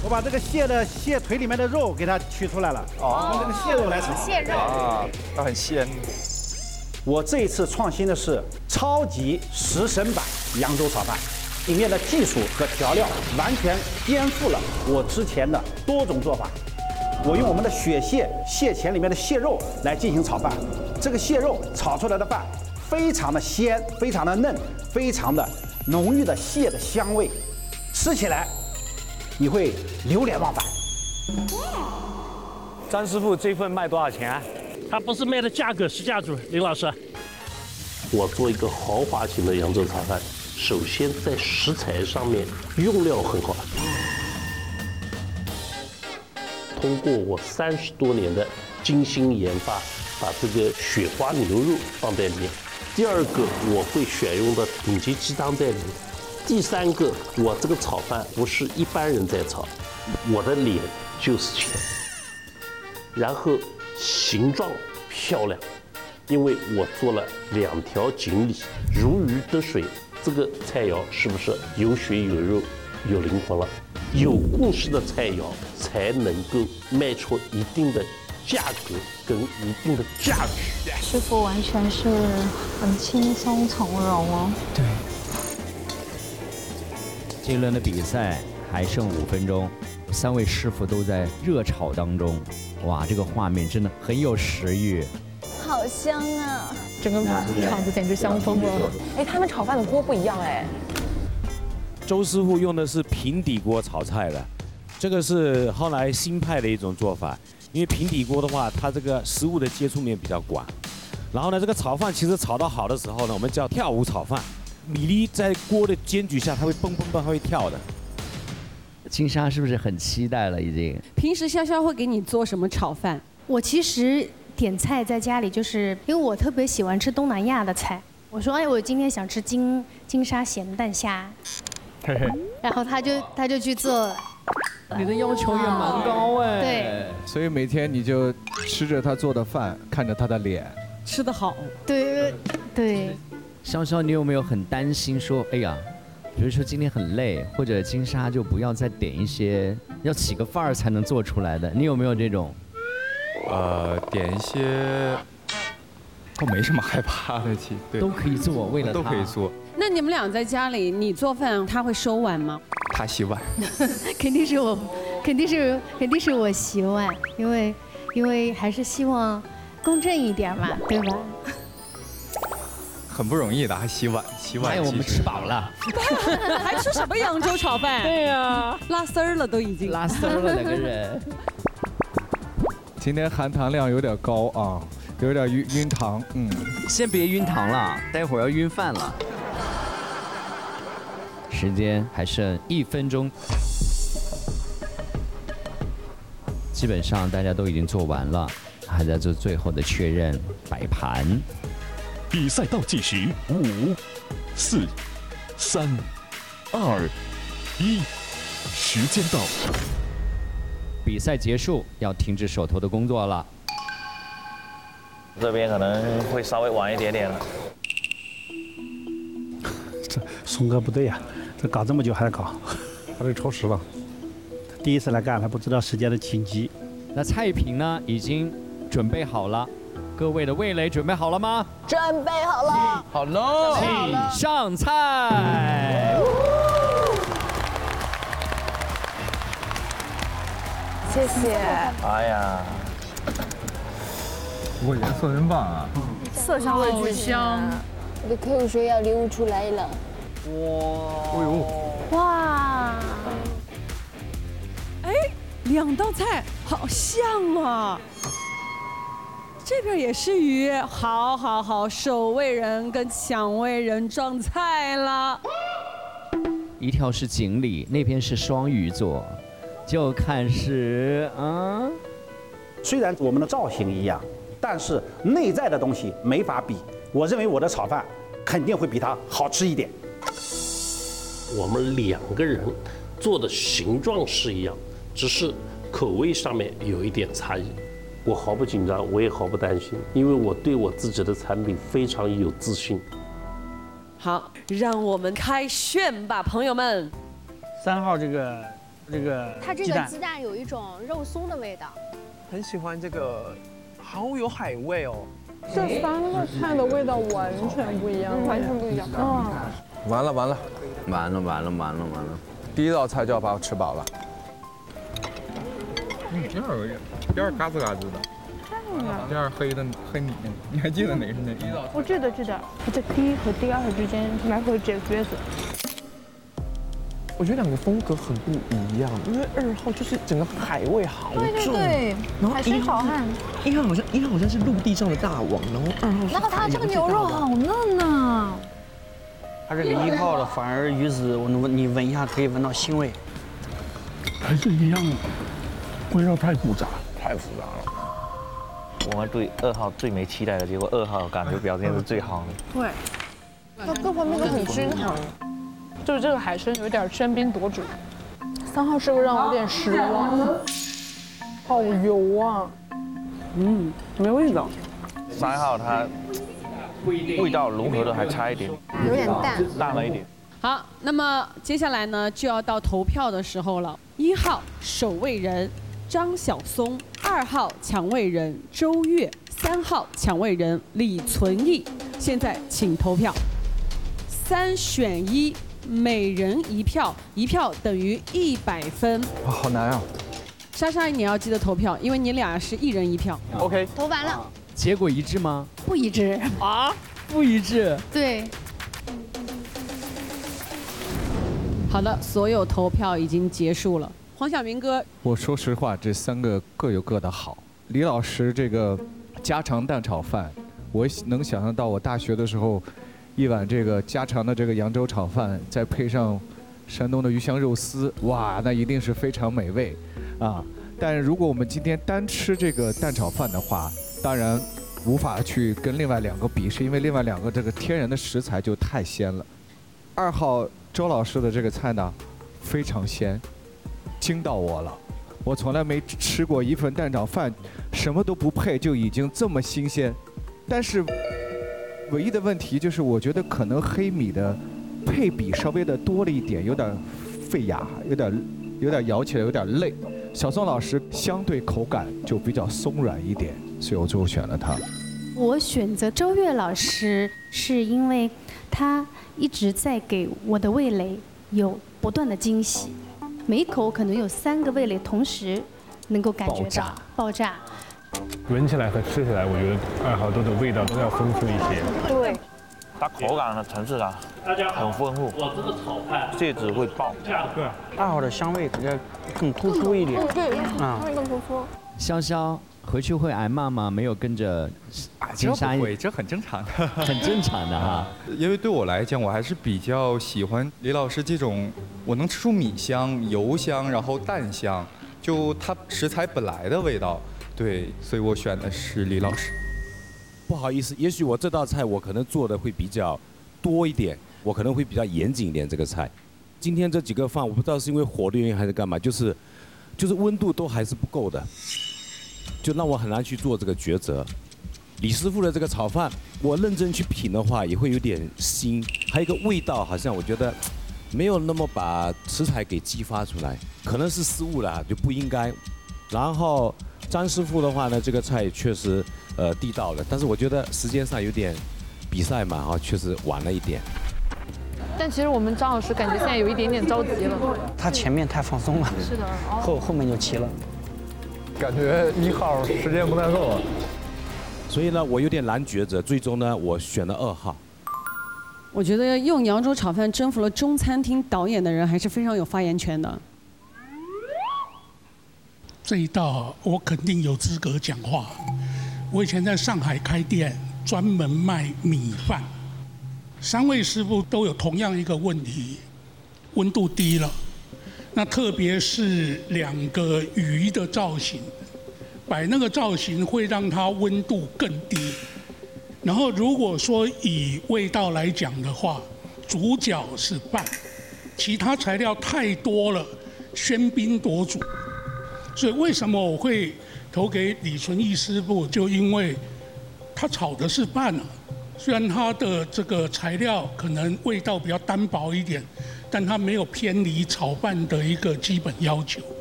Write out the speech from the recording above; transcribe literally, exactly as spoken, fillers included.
我把这个蟹的蟹腿里面的肉给它取出来了，哦，用这个蟹肉来炒。 蟹肉啊，它很鲜。 我这一次创新的是超级食神版扬州炒饭，里面的技术和调料完全颠覆了我之前的多种做法。我用我们的雪蟹蟹钳里面的蟹肉来进行炒饭，这个蟹肉炒出来的饭非常的鲜，非常的嫩，非常的浓郁的蟹的香味，吃起来你会流连忘返。 张师傅这份卖多少钱啊？ 它不是卖的价格，是价主，林老师。 我做一个豪华型的扬州炒饭，首先在食材上面用料很好，通过我三十多年的精心研发，把这个雪花牛肉放在里面。第二个，我会选用的顶级鸡汤在里面。第三个，我这个炒饭不是一般人在炒，我的脸就是钱。然后形状漂亮，因为我做了两条锦鲤，如鱼得水。这个菜肴是不是有血有肉有灵魂了？有故事的菜肴才能够卖出一定的价格跟一定的价值。 师傅完全是很轻松从容哦。 对。 这一轮的比赛还剩五分钟，三位师傅都在热炒当中。哇，这个画面真的很有食欲。 好香啊！ 整个场子简直香疯了。 哎，他们炒饭的锅不一样哎。 周师傅用的是平底锅炒菜的，这个是后来新派的一种做法。因为平底锅的话，它这个食物的接触面比较广。然后呢，这个炒饭其实炒到好的时候呢，我们叫跳舞炒饭。米粒在锅的煎煮下，它会蹦蹦蹦，它会跳的。 金莎是不是很期待了？已经。 平时潇潇会给你做什么炒饭？ 我其实点菜在家里，就是因为我特别喜欢吃东南亚的菜。我说，哎，我今天想吃金金沙咸蛋虾， 嘿嘿。 然后他就他就去做。 你的要求也蛮高哎。 对。 所以每天你就吃着他做的饭，看着他的脸， 吃得好。 对对。 潇潇，你有没有很担心说，哎呀？比如说今天很累，或者金莎就不要再点一些要起个范儿才能做出来的，你有没有这种？ 呃，点一些，倒没什么害怕的，其对都可以做，为了他都可以做。 那你们俩在家里，你做饭，他会收碗吗？ 他洗碗。 肯定是我，肯定是肯定是我洗碗，因为因为还是希望公正一点嘛，对吧？ 很不容易的，还洗碗，洗碗。 哎，我们吃饱了， 还吃什么扬州炒饭？ 对呀， 拉丝儿了都已经。 拉丝儿了两个人。 今天含糖量有点高啊，有点晕晕糖，嗯。 先别晕糖了，待会儿要晕饭了。时间还剩一分钟，基本上大家都已经做完了，还在做最后的确认摆盘。 比赛倒计时，五、四、三、二、一，时间到。 比赛结束，要停止手头的工作了。 这边可能会稍微晚一点点了。 这松哥不对呀、啊，这搞这么久还在搞， 他这超时了。 第一次来干还不知道时间的紧急。 那菜品呢，已经准备好了。各位的味蕾准备好了吗？ 准备好了。 好喽， 请上菜。 谢谢。 哎呀， 不过颜色真棒啊！ 色香味俱全。 我的口水要流出来了。 哇！哎呦！ 哇！哎，两道菜好像啊。这边也是鱼，好好好，守卫人跟抢位人撞菜了。 一条是锦鲤，那边是双鱼座，就看是啊。 虽然我们的造型一样，但是内在的东西没法比。我认为我的炒饭肯定会比它好吃一点。 我们两个人做的形状是一样，只是口味上面有一点差异。我毫不紧张，我也毫不担心，因为我对我自己的产品非常有自信。 好，让我们开炫吧，朋友们。 三号这个这个它这个鸡蛋有一种肉松的味道。 很喜欢这个，好有海味哦。 这三个菜的味道完全不一样，完全不一样。嗯。 完了完了， 完了完了完了完了， 第一道菜就要把我吃饱了。 嗯，第二个第二嘎吱嘎吱的。第二黑的黑米，你还记得哪个是哪个？ 我记得记得，我在第一和第二之间来回解角色。 我觉得两个风格很不一样，因为二号就是整个海味好重， 对对对， 然后海参好汉， 一号好像一号好像是陆地上的大王，然后二号是然后它这个牛肉好嫩呐。 它这个一号的反而鱼子，我闻你闻一下可以闻到腥味。 还是一样，味道太复杂， 太复杂了。 我们对二号最没期待的，结果二号感觉表现是最好的。 对，它各方面都很均衡。就是这个海参有点喧宾夺主，三号是不是让我有点失望？好油啊！ 嗯，没味道。 三号它味道融合的还差一点， 有点淡， 淡了一点。 好，那么接下来呢就要到投票的时候了。一号守卫人张晓松，二号抢位人周越，三号抢位人李存义。现在请投票，三选一。每人一票，一票等于一百分。 哇，好难啊！ 莎莎，你要记得投票，因为你俩是一人一票。 OK， 投完了。 结果一致吗？ 不一致啊，不一致。 对。 好的，所有投票已经结束了。黄晓明哥， 我说实话，这三个各有各的好。李老师这个家常蛋炒饭，我能想象到我大学的时候。一碗这个家常的这个扬州炒饭，再配上山东的鱼香肉丝，哇，那一定是非常美味啊！但如果我们今天单吃这个蛋炒饭的话，当然无法去跟另外两个比，是因为另外两个这个天然的食材就太鲜了。二号周老师的这个菜呢，非常鲜，惊到我了。我从来没吃过一份蛋炒饭，什么都不配就已经这么新鲜，但是。唯一的问题就是，我觉得可能黑米的配比稍微的多了一点，有点费牙，有点有点咬起来有点累。小宋老师相对口感就比较松软一点，所以我最后选了他。 我选择周越老师，是因为他一直在给我的味蕾有不断的惊喜，每一口可能有三个味蕾同时能够感觉到爆炸。 闻起来和吃起来，我觉得二号豆的味道都要丰富一些。 对， 它口感和层次感很丰富。 我这个炒饭戒指会爆。 对，二号的香味感觉更突出一点。 嗯，对，香味更突出。 潇潇回去会挨骂吗？没有跟着金莎， 这不会，这很正常的， 很正常的哈。 因为对我来讲，我还是比较喜欢李老师这种，我能吃出米香、油香，然后蛋香，就它食材本来的味道。对，所以我选的是李老师。 不好意思，也许我这道菜我可能做的会比较多一点，我可能会比较严谨一点这个菜。今天这几个饭，我不知道是因为火的原因还是干嘛，就是就是温度都还是不够的，就让我很难去做这个抉择。李师傅的这个炒饭，我认真去品的话，也会有点腥，还有一个味道，好像我觉得没有那么把食材给激发出来，可能是失误了，就不应该。然后。张师傅的话呢，这个菜确实呃地道了，但是我觉得时间上有点比赛嘛哈，确实晚了一点。 但其实我们张老师感觉现在有一点点着急了。 他前面太放松了， 是的， 后后面就齐了。 感觉一号时间不太够了， 所以呢，我有点难抉择，最终呢，我选了二号。 我觉得用扬州炒饭征服了中餐厅导演的人，还是非常有发言权的。 这一道我肯定有资格讲话。我以前在上海开店，专门卖米饭。三位师傅都有同样一个问题，温度低了。那特别是两个鱼的造型，摆那个造型会让它温度更低。然后如果说以味道来讲的话，主角是饭，其他材料太多了，喧宾夺主。所以为什么我会投给李存义师傅？就因为他炒的是饭啊，虽然他的这个材料可能味道比较单薄一点， 但它没有偏离炒饭的一个基本要求。